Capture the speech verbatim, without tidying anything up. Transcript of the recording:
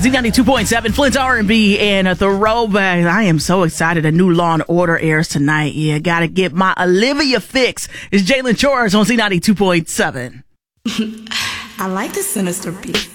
Z ninety-two point seven, Flint's R and B and a throwback. I am so excited. A new Law and Order airs tonight. Yeah, gotta get my Olivia fix. It's Jalen Chores on Z ninety-two point seven. I like the sinister beat.